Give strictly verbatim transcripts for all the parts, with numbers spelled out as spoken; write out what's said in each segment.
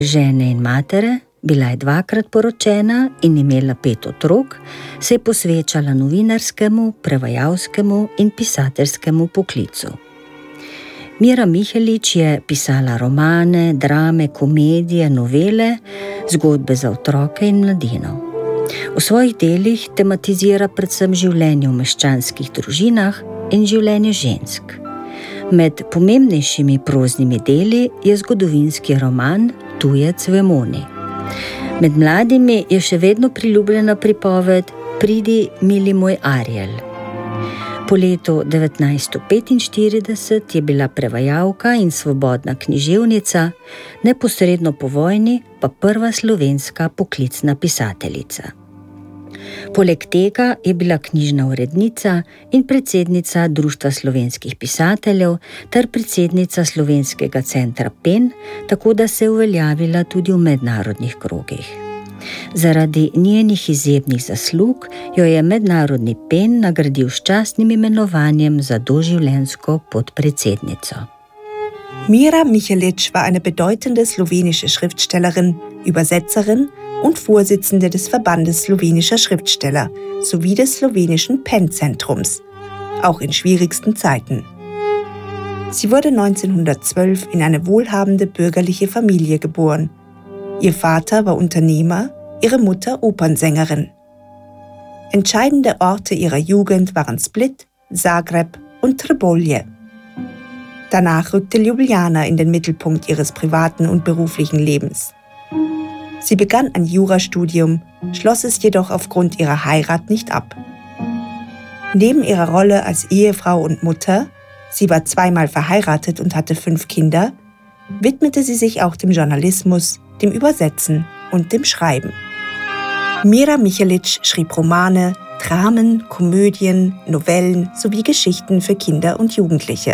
žene in matere, bila je dvakrat poročena in imela pet otrok, se je posvečala novinarskemu, prevajalskemu in pisateljskemu poklicu. Mira Mihelič je pisala romane, drame, komedije, novele, zgodbe za otroke in mladino. V svojih delih tematizira predvsem življenje v meščanskih družinah in življenje žensk. Med pomembnejšimi proznimi deli je zgodovinski roman Tujec v Emoni. Med mladimi je še vedno priljubljena pripoved Pridi, mili moj Ariel. Po letu devetnajststo petinštirideset je bila prevajalka in svobodna književnica, neposredno po vojni pa prva slovenska poklicna pisateljica. Poleg tega je bila knjižna urednica in predsednica Društva slovenskih pisateljev ter predsednica Slovenskega centra Pen, tako da se je uveljavila tudi v mednarodnih krogih. Zaradi njenih izjemnih zaslug jo je mednarodni Pen nagradil s častnim imenovanjem za doživljenjsko podpredsednico. Mira Mihelič war eine bedeutende slowenische Schriftstellerin, Übersetzerin und Vorsitzende des Verbandes slowenischer Schriftsteller sowie des slowenischen Pen-Zentrums, auch in schwierigsten Zeiten. Sie wurde neunzehnhundertzwölf in eine wohlhabende bürgerliche Familie geboren. Ihr Vater war Unternehmer, ihre Mutter Opernsängerin. Entscheidende Orte ihrer Jugend waren Split, Zagreb und Trebolje. Danach rückte Ljubljana in den Mittelpunkt ihres privaten und beruflichen Lebens. Sie begann ein Jurastudium, schloss es jedoch aufgrund ihrer Heirat nicht ab. Neben ihrer Rolle als Ehefrau und Mutter, sie war zweimal verheiratet und hatte fünf Kinder, widmete sie sich auch dem Journalismus, dem Übersetzen und dem Schreiben. Mira Mihelič schrieb Romane, Dramen, Komödien, Novellen sowie Geschichten für Kinder und Jugendliche.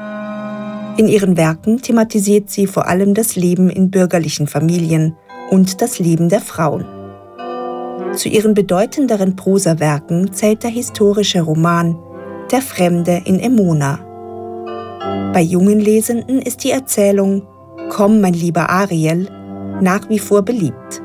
In ihren Werken thematisiert sie vor allem das Leben in bürgerlichen Familien und das Leben der Frauen. Zu ihren bedeutenderen Prosawerken zählt der historische Roman Der Fremde in Emona. Bei jungen Lesenden ist die Erzählung Komm, mein lieber Ariel nach wie vor beliebt.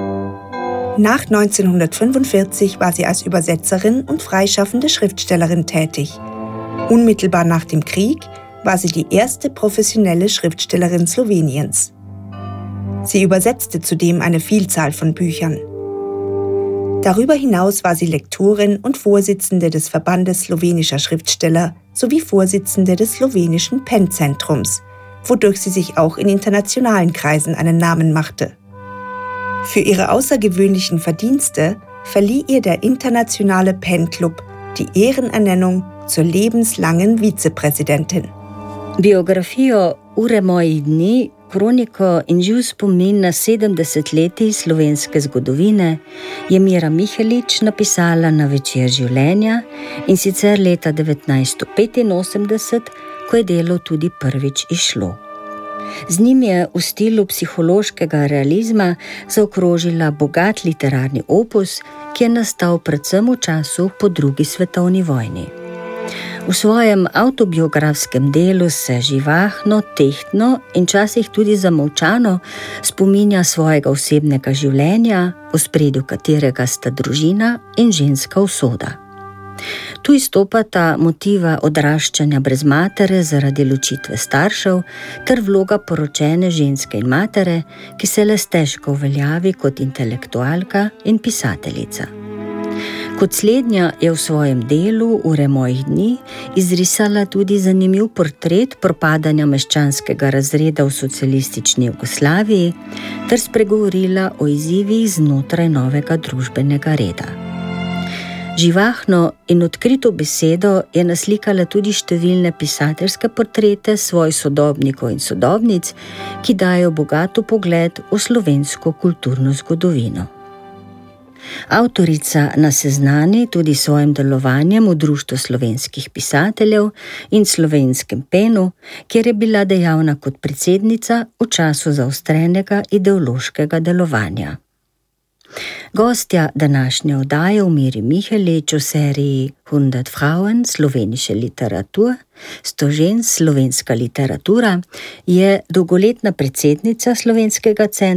Nach neunzehnhundertfünfundvierzig war sie als Übersetzerin und freischaffende Schriftstellerin tätig. Unmittelbar nach dem Krieg war sie die erste professionelle Schriftstellerin Sloweniens. Sie übersetzte zudem eine Vielzahl von Büchern. Darüber hinaus war sie Lektorin und Vorsitzende des Verbandes slowenischer Schriftsteller sowie Vorsitzende des slowenischen Pen-Zentrums, wodurch sie sich auch in internationalen Kreisen einen Namen machte. Für ihre außergewöhnlichen Verdienste verlieh ihr der internationale Pen-Club die Ehrenernennung zur lebenslangen Vizepräsidentin. Biografijo Ure mojih dni, kroniko in živ spomin na sedemdesetletji slovenske zgodovine je Mira Mihelič napisala na Večer življenja, in sicer leta devetnajststo petinosemdeset, ko je delo tudi prvič izšlo. Z njim je v stilu psihološkega realizma zaokrožila bogat literarni opus, ki je nastal predvsem v času po drugi svetovni vojni. V svojem avtobiografskem delu se živahno, tehtno in časih tudi zamolčano spominja svojega osebnega življenja, v ospredju katerega sta družina in ženska usoda. Tu izstopata motiva odraščanja brez matere zaradi ločitve staršev ter vloga poročene ženske in matere, ki se le stežko uveljavi kot intelektualka in pisateljica. Kot slednja je v svojem delu Ure mojih dni izrisala tudi zanimiv portret propadanja meščanskega razreda v socialistični Jugoslaviji ter spregovorila o izzivih znotraj novega družbenega reda. Živahno in odkrito besedo je naslikala tudi številne pisateljske portrete svojih sodobnikov in sodobnic, ki dajo bogat vpogled v slovensko kulturno zgodovino. Avtorica nas seznani tudi s svojim delovanjem v Društvu slovenskih pisateljev in Slovenskem Penu, kjer je bila dejavna kot predsednica v času zaostrenega ideološkega delovanja. Gostja današnje oddaje v Miri Mihelič v seriji hundert Frauen slowenische Literatur, sto žensk slovenska literatura, je dolgoletna predsednica Slovenskega centra